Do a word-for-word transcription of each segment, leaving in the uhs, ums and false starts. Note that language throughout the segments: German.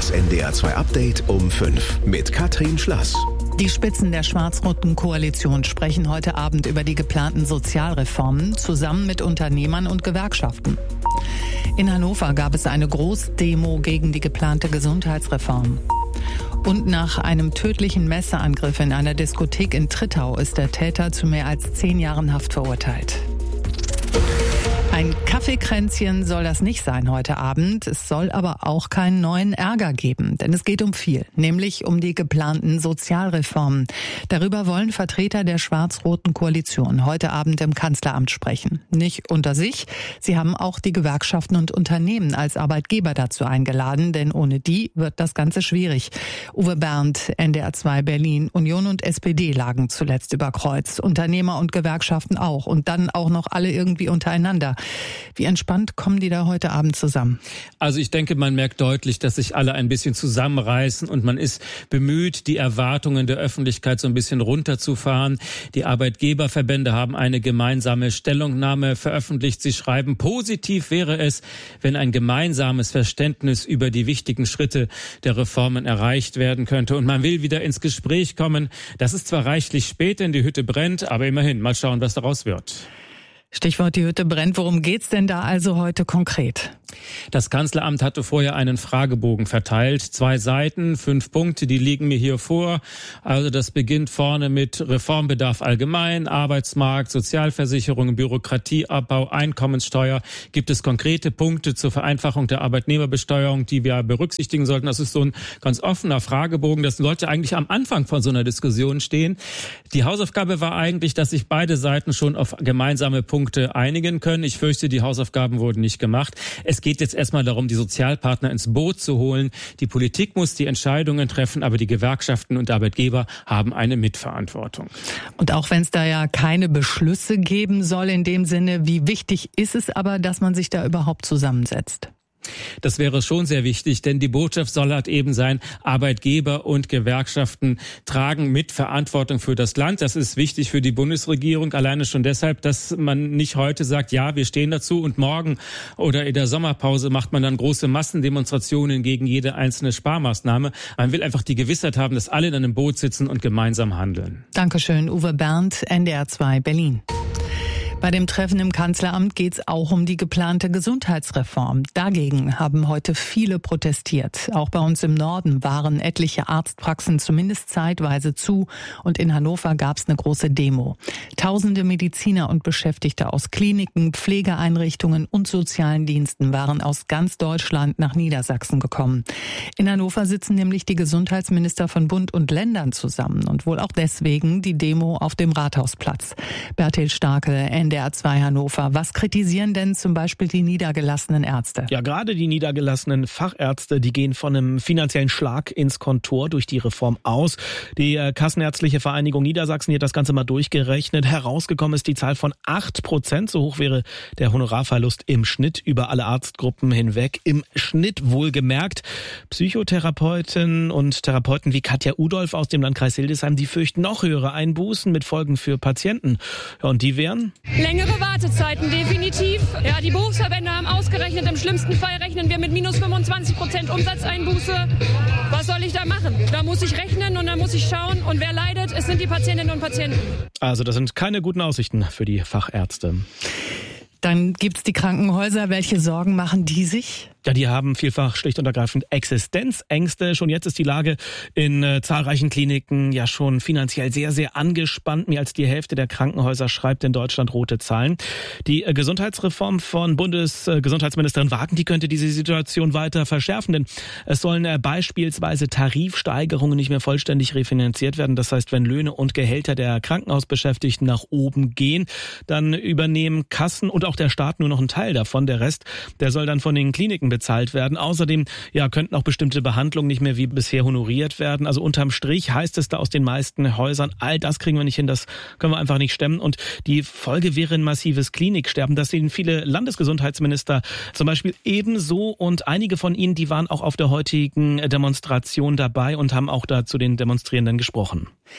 Das N D R zwei Update um fünf mit Katrin Schlass. Die Spitzen der schwarz-roten Koalition sprechen heute Abend über die geplanten Sozialreformen zusammen mit Unternehmern und Gewerkschaften. In Hannover gab es eine Großdemo gegen die geplante Gesundheitsreform. Und nach einem tödlichen Messerangriff in einer Diskothek in Trittau ist der Täter zu mehr als zehn Jahren Haft verurteilt. Ein Kaffeekränzchen soll das nicht sein heute Abend. Es soll aber auch keinen neuen Ärger geben, denn es geht um viel, nämlich um die geplanten Sozialreformen. Darüber wollen Vertreter der schwarz-roten Koalition heute Abend im Kanzleramt sprechen. Nicht unter sich, sie haben auch die Gewerkschaften und Unternehmen als Arbeitgeber dazu eingeladen, denn ohne die wird das Ganze schwierig. Uwe Bernd, N D R zwei Berlin, Union und S P D lagen zuletzt über Kreuz, Unternehmer und Gewerkschaften auch und dann auch noch alle irgendwie untereinander. Wie entspannt kommen die da heute Abend zusammen? Also ich denke, man merkt deutlich, dass sich alle ein bisschen zusammenreißen und man ist bemüht, die Erwartungen der Öffentlichkeit so ein bisschen runterzufahren. Die Arbeitgeberverbände haben eine gemeinsame Stellungnahme veröffentlicht. Sie schreiben, positiv wäre es, wenn ein gemeinsames Verständnis über die wichtigen Schritte der Reformen erreicht werden könnte. Und man will wieder ins Gespräch kommen. Das ist zwar reichlich spät, denn die Hütte brennt, aber immerhin, mal schauen, was daraus wird. Stichwort die Hütte brennt. Worum geht's denn da also heute konkret? Das Kanzleramt hatte vorher einen Fragebogen verteilt. Zwei Seiten, fünf Punkte, die liegen mir hier vor. Also das beginnt vorne mit Reformbedarf allgemein, Arbeitsmarkt, Sozialversicherung, Bürokratieabbau, Einkommenssteuer. Gibt es konkrete Punkte zur Vereinfachung der Arbeitnehmerbesteuerung, die wir berücksichtigen sollten? Das ist so ein ganz offener Fragebogen. Das sollte eigentlich am Anfang von so einer Diskussion stehen. Die Hausaufgabe war eigentlich, dass sich beide Seiten schon auf gemeinsame Punkte einigen können. Ich fürchte, die Hausaufgaben wurden nicht gemacht. Es geht jetzt erstmal darum, die Sozialpartner ins Boot zu holen. Die Politik muss die Entscheidungen treffen, aber die Gewerkschaften und Arbeitgeber haben eine Mitverantwortung. Und auch wenn es da ja keine Beschlüsse geben soll in dem Sinne, wie wichtig ist es aber, dass man sich da überhaupt zusammensetzt? Das wäre schon sehr wichtig, denn die Botschaft soll halt eben sein, Arbeitgeber und Gewerkschaften tragen mit Verantwortung für das Land. Das ist wichtig für die Bundesregierung, alleine schon deshalb, dass man nicht heute sagt, ja, wir stehen dazu und morgen oder in der Sommerpause macht man dann große Massendemonstrationen gegen jede einzelne Sparmaßnahme. Man will einfach die Gewissheit haben, dass alle in einem Boot sitzen und gemeinsam handeln. Dankeschön, Uwe Bernd, N D R zwei Berlin. Bei dem Treffen im Kanzleramt geht es auch um die geplante Gesundheitsreform. Dagegen haben heute viele protestiert. Auch bei uns im Norden waren etliche Arztpraxen zumindest zeitweise zu und in Hannover gab es eine große Demo. Tausende Mediziner und Beschäftigte aus Kliniken, Pflegeeinrichtungen und sozialen Diensten waren aus ganz Deutschland nach Niedersachsen gekommen. In Hannover sitzen nämlich die Gesundheitsminister von Bund und Ländern zusammen und wohl auch deswegen die Demo auf dem Rathausplatz. Bertil Starke, N D R zwei Hannover. Was kritisieren denn zum Beispiel die niedergelassenen Ärzte? Ja, gerade die niedergelassenen Fachärzte, die gehen von einem finanziellen Schlag ins Kontor durch die Reform aus. Die Kassenärztliche Vereinigung Niedersachsen die hat das Ganze mal durchgerechnet. Herausgekommen ist die Zahl von acht Prozent. So hoch wäre der Honorarverlust im Schnitt über alle Arztgruppen hinweg. Im Schnitt wohlgemerkt. Psychotherapeuten und Therapeuten wie Katja Udolf aus dem Landkreis Hildesheim, die fürchten noch höhere Einbußen mit Folgen für Patienten. Ja, und die wären? Längere Wartezeiten, definitiv. Ja, die Berufsverbände haben ausgerechnet, im schlimmsten Fall rechnen wir mit minus fünfundzwanzig Prozent Umsatzeinbuße. Was soll ich da machen? Da muss ich rechnen und da muss ich schauen. Und wer leidet, es sind die Patientinnen und Patienten. Also das sind keine guten Aussichten für die Fachärzte. Dann gibt's die Krankenhäuser. Welche Sorgen machen die sich? Ja, die haben vielfach schlicht und ergreifend Existenzängste. Schon jetzt ist die Lage in äh, zahlreichen Kliniken ja schon finanziell sehr, sehr angespannt. Mehr als die Hälfte der Krankenhäuser schreibt in Deutschland rote Zahlen. Die äh, Gesundheitsreform von Bundesgesundheitsministerin äh, Wagen, die könnte diese Situation weiter verschärfen. Denn es sollen äh, beispielsweise Tarifsteigerungen nicht mehr vollständig refinanziert werden. Das heißt, wenn Löhne und Gehälter der Krankenhausbeschäftigten nach oben gehen, dann übernehmen Kassen und auch der Staat nur noch einen Teil davon. Der Rest, der soll dann von den Kliniken bezahlt werden. Außerdem ja, könnten auch bestimmte Behandlungen nicht mehr wie bisher honoriert werden. Also unterm Strich heißt es da aus den meisten Häusern, all das kriegen wir nicht hin, das können wir einfach nicht stemmen. Und die Folge wäre ein massives Kliniksterben. Das sehen viele Landesgesundheitsminister zum Beispiel ebenso. Und einige von ihnen, die waren auch auf der heutigen Demonstration dabei und haben auch da zu den Demonstrierenden gesprochen.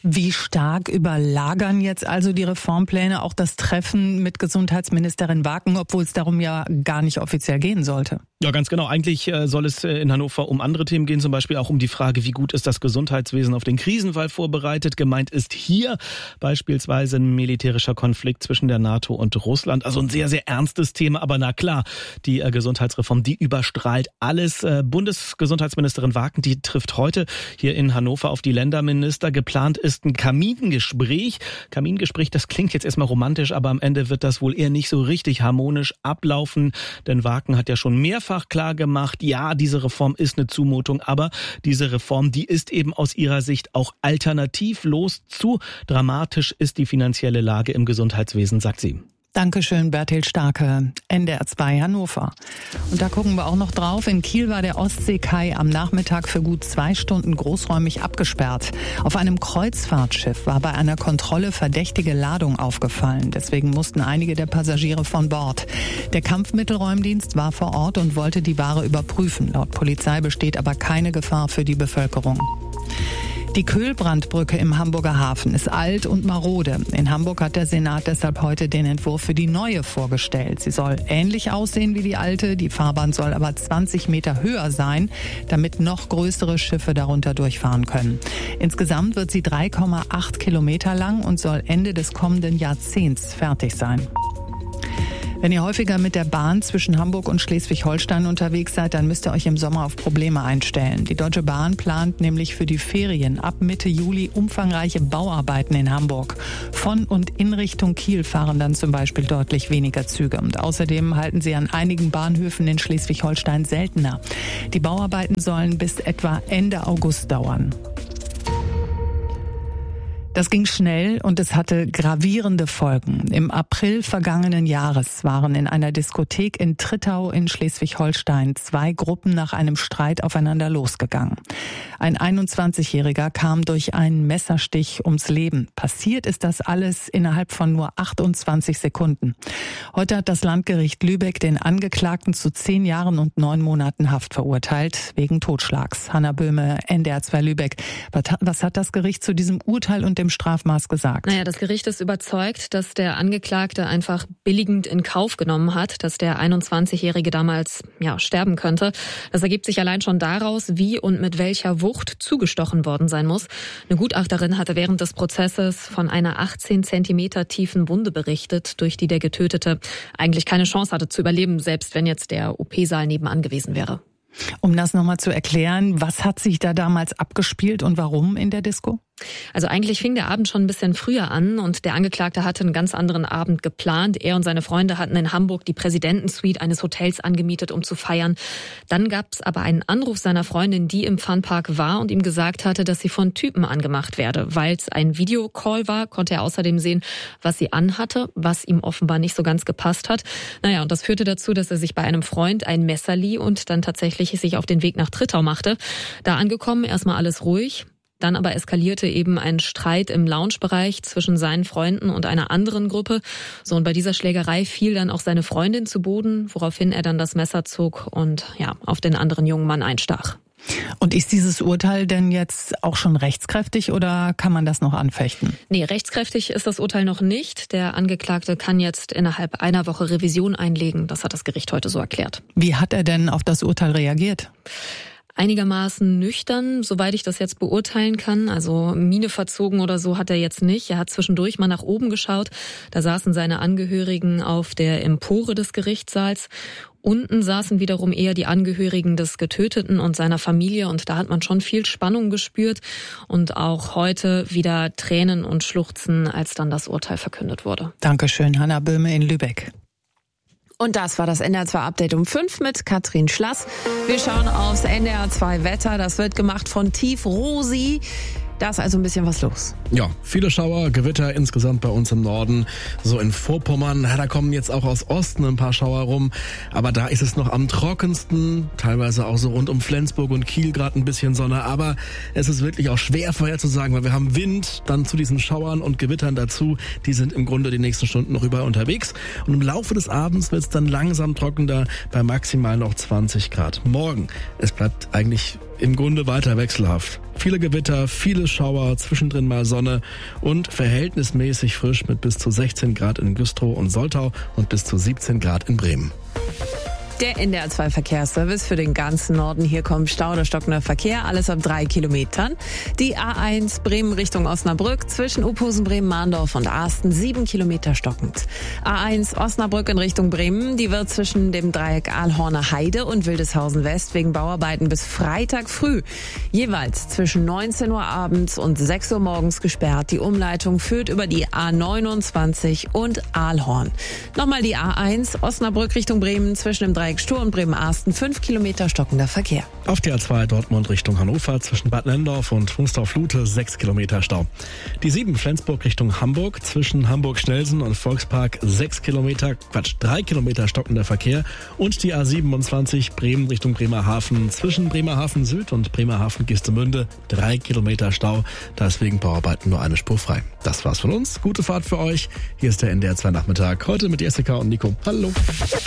Wie stark überlagern jetzt also die Reformpläne auch das Treffen mit Gesundheitsministerin Waken, obwohl es darum ja gar nicht offiziell gehen sollte? Ja, ganz genau. Eigentlich soll es in Hannover um andere Themen gehen, zum Beispiel auch um die Frage, wie gut ist das Gesundheitswesen auf den Krisenfall vorbereitet. Gemeint ist hier beispielsweise ein militärischer Konflikt zwischen der NATO und Russland. Also ein sehr, sehr ernstes Thema. Aber na klar, die Gesundheitsreform, die überstrahlt alles. Bundesgesundheitsministerin Waken, die trifft heute hier in Hannover auf die Länderminister. Geplant ist ein Kamingespräch. Kamingespräch, das klingt jetzt erstmal romantisch, aber am Ende wird das wohl eher nicht so richtig harmonisch ablaufen. Denn Waken hat ja schon mehrfach klar gemacht, ja, diese Reform ist eine Zumutung, aber diese Reform, die ist eben aus ihrer Sicht auch alternativlos. Zu dramatisch ist die finanzielle Lage im Gesundheitswesen, sagt sie. Dankeschön, Bertil Starke, N D R zwei Hannover. Und da gucken wir auch noch drauf. In Kiel war der Ostseekai am Nachmittag für gut zwei Stunden großräumig abgesperrt. Auf einem Kreuzfahrtschiff war bei einer Kontrolle verdächtige Ladung aufgefallen. Deswegen mussten einige der Passagiere von Bord. Der Kampfmittelräumdienst war vor Ort und wollte die Ware überprüfen. Laut Polizei besteht aber keine Gefahr für die Bevölkerung. Die Köhlbrandbrücke im Hamburger Hafen ist alt und marode. In Hamburg hat der Senat deshalb heute den Entwurf für die neue vorgestellt. Sie soll ähnlich aussehen wie die alte, die Fahrbahn soll aber zwanzig Meter höher sein, damit noch größere Schiffe darunter durchfahren können. Insgesamt wird sie drei Komma acht Kilometer lang und soll Ende des kommenden Jahrzehnts fertig sein. Wenn ihr häufiger mit der Bahn zwischen Hamburg und Schleswig-Holstein unterwegs seid, dann müsst ihr euch im Sommer auf Probleme einstellen. Die Deutsche Bahn plant nämlich für die Ferien ab Mitte Juli umfangreiche Bauarbeiten in Hamburg. Von und in Richtung Kiel fahren dann zum Beispiel deutlich weniger Züge. Und außerdem halten sie an einigen Bahnhöfen in Schleswig-Holstein seltener. Die Bauarbeiten sollen bis etwa Ende August dauern. Das ging schnell und es hatte gravierende Folgen. Im April vergangenen Jahres waren in einer Diskothek in Trittau in Schleswig-Holstein zwei Gruppen nach einem Streit aufeinander losgegangen. Ein einundzwanzigjähriger kam durch einen Messerstich ums Leben. Passiert ist das alles innerhalb von nur achtundzwanzig Sekunden. Heute hat das Landgericht Lübeck den Angeklagten zu zehn Jahren und neun Monaten Haft verurteilt, wegen Totschlags. Hanna Böhme, N D R zwei Lübeck. Was hat das Gericht zu diesem Urteil und dem Strafmaß gesagt? Naja, das Gericht ist überzeugt, dass der Angeklagte einfach billigend in Kauf genommen hat, dass der einundzwanzigjährige damals ja sterben könnte. Das ergibt sich allein schon daraus, wie und mit welcher Wucht zugestochen worden sein muss. Eine Gutachterin hatte während des Prozesses von einer achtzehn Zentimeter tiefen Wunde berichtet, durch die der Getötete eigentlich keine Chance hatte zu überleben, selbst wenn jetzt der O P-Saal nebenan gewesen wäre. Um das nochmal zu erklären, was hat sich da damals abgespielt und warum in der Disco? Also eigentlich fing der Abend schon ein bisschen früher an und der Angeklagte hatte einen ganz anderen Abend geplant. Er und seine Freunde hatten in Hamburg die Präsidentensuite eines Hotels angemietet, um zu feiern. Dann gab es aber einen Anruf seiner Freundin, die im Funpark war und ihm gesagt hatte, dass sie von Typen angemacht werde. Weil es ein Videocall war, konnte er außerdem sehen, was sie anhatte, was ihm offenbar nicht so ganz gepasst hat. Naja, und das führte dazu, dass er sich bei einem Freund ein Messer lieh und dann tatsächlich sich auf den Weg nach Trittau machte. Da angekommen, erstmal alles ruhig. Dann aber eskalierte eben ein Streit im Loungebereich zwischen seinen Freunden und einer anderen Gruppe. So, und bei dieser Schlägerei fiel dann auch seine Freundin zu Boden, woraufhin er dann das Messer zog und ja, auf den anderen jungen Mann einstach. Und ist dieses Urteil denn jetzt auch schon rechtskräftig oder kann man das noch anfechten? Nee, rechtskräftig ist das Urteil noch nicht. Der Angeklagte kann jetzt innerhalb einer Woche Revision einlegen. Das hat das Gericht heute so erklärt. Wie hat er denn auf das Urteil reagiert? Einigermaßen nüchtern, soweit ich das jetzt beurteilen kann. Also Miene verzogen oder so hat er jetzt nicht. Er hat zwischendurch mal nach oben geschaut. Da saßen seine Angehörigen auf der Empore des Gerichtssaals. Unten saßen wiederum eher die Angehörigen des Getöteten und seiner Familie. Und da hat man schon viel Spannung gespürt. Und auch heute wieder Tränen und Schluchzen, als dann das Urteil verkündet wurde. Dankeschön, Hanna Böhme in Lübeck. Und das war das N D R zwei Update um fünf mit Katrin Schlass. Wir schauen aufs N D R zwei Wetter. Das wird gemacht von Tief Rosi. Da ist also ein bisschen was los. Ja, viele Schauer, Gewitter insgesamt bei uns im Norden. So in Vorpommern, da kommen jetzt auch aus Osten ein paar Schauer rum. Aber da ist es noch am trockensten. Teilweise auch so rund um Flensburg und Kiel gerade ein bisschen Sonne. Aber es ist wirklich auch schwer vorherzusagen, weil wir haben Wind dann zu diesen Schauern und Gewittern dazu. Die sind im Grunde die nächsten Stunden noch überall unterwegs. Und im Laufe des Abends wird es dann langsam trockener bei maximal noch zwanzig Grad. Morgen, es bleibt eigentlich im Grunde weiter wechselhaft. Viele Gewitter, viele Schauer, zwischendrin mal Sonne und verhältnismäßig frisch mit bis zu sechzehn Grad in Güstrow und Soltau und bis zu siebzehn Grad in Bremen. Der N D R zwei Verkehrsservice für den ganzen Norden. Hier kommt Stau oder stockender Verkehr, alles ab drei Kilometern. Die A eins Bremen Richtung Osnabrück zwischen Uphusen, Bremen, Mahndorf und Asten sieben Kilometer stockend. A eins Osnabrück in Richtung Bremen, die wird zwischen dem Dreieck Aalhorner Heide und Wildeshausen West wegen Bauarbeiten bis Freitag früh jeweils zwischen neunzehn Uhr abends und sechs Uhr morgens gesperrt. Die Umleitung führt über die A neunundzwanzig und Aalhorn. Nochmal die A eins Osnabrück Richtung Bremen zwischen dem Dreieck Stur und Bremen-Asten fünf Kilometer stockender Verkehr. Auf der A zwei Dortmund Richtung Hannover zwischen Bad Nenndorf und Wunstorf-Lute sechs Kilometer Stau. Die sieben Flensburg Richtung Hamburg zwischen Hamburg-Schnelsen und Volkspark sechs Kilometer, Quatsch, drei Kilometer stockender Verkehr. Und die A siebenundzwanzig Bremen Richtung Bremerhaven zwischen Bremerhaven Süd und Bremerhaven Gistemünde drei Kilometer Stau. Da ist wegen Bauarbeiten nur eine Spur frei. Das war's von uns. Gute Fahrt für euch. Hier ist der N D R zwei Nachmittag. Heute mit Jessica und Nico. Hallo.